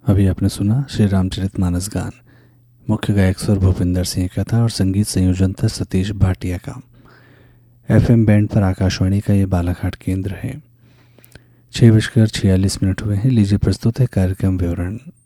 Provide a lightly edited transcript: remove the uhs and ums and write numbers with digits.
अभी आपने सुना श्री रामचरितमानस गान। मुख्य गायक स्वर भूपिंदर सिंह का था और संगीत संयोजन था सतीश भाटिया का। एफएम बैंड पर आकाशवाणी का ये बालाघाट केंद्र है। 6:46 हुए हैं। लीजिए प्रस्तुत है कार्यक्रम विवरण।